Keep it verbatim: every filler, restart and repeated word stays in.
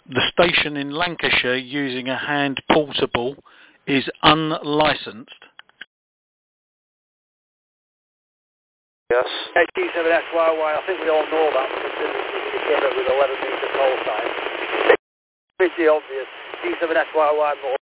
The station in Lancashire using a hand portable is unlicensed. Yes. G seven X Y Y, I think we all know that because we came up with eleven metre call sign. Pretty obvious. G seven X Y Y